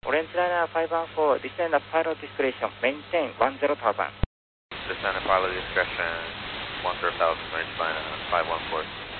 Orange Liner 514, descend at pilot discretion, maintain 10,000. Descend at pilot discretion, 10,000, Orange Liner 514.